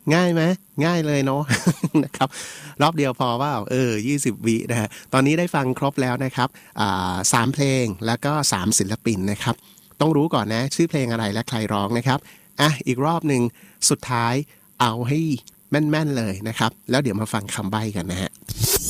ง่ายไหมง่ายเลยเนาะ นะครับรอบเดียวพอว่า20 วินะฮะตอนนี้ได้ฟังครบแล้วนะครับ3เพลงแล้วก็3ศิลปินนะครับต้องรู้ก่อนนะชื่อเพลงอะไรและใครร้องนะครับอีกรอบหนึ่งสุดท้ายเอาให้แม่นๆเลยนะครับแล้วเดี๋ยวมาฟังคำใบ้กันนะฮะ